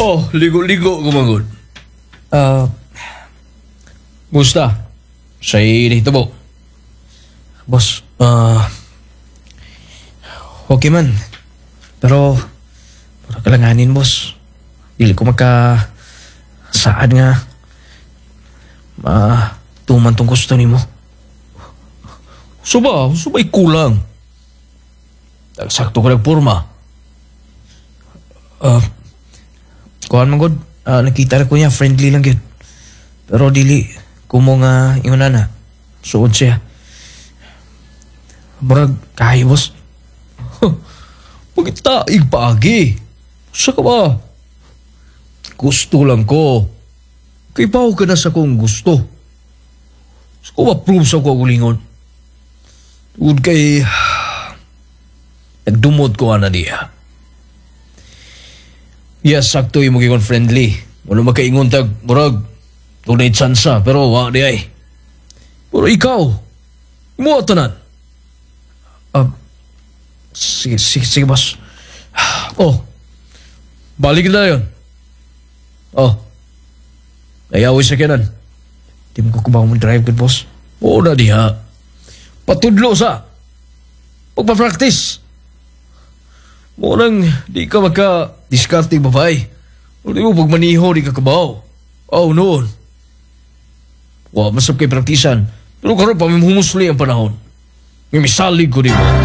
Oh, ligo-ligo kumangod. Ah, Musta? Sa'y nahitabo. boss, okay man. Pero, kalanganin, boss. Dili ko saan nga. Tuman tong gusto ni mo. Subay kulang. Sakto ka nagpurma. Kuhan man, God. Nakita na ko niya, friendly lang yun. Pero dili, kumo nga ingon na. Suod siya. Murag, kahay, boss. Pagkitaig paagi. Sa ka ba? Gusto lang ko. Kay pao ka na sa kong gusto. Sa ko approve sa ko ulingon. Tugod kay... Nagdumod ko na diya. Yes, sakto yung magiging friendly. Wala magkaingon tag, murag. Tunay tsansa, pero wak di ay. Pero ikaw, mo tanan. Sige, boss. Oh, balik na yun. Oh, nayaway sa kanan. Di mo ko kubaw mo drive, good boss. Oo na diha. Patudlo sa. Pagpa-practice. Munang di ka magka-discarding babae. O di mo pagmaniho di ka kabaw. Oh, noon. Masap kay praktisan. Pero karoon pa may humusli ang panahon. May misalig ko di mo.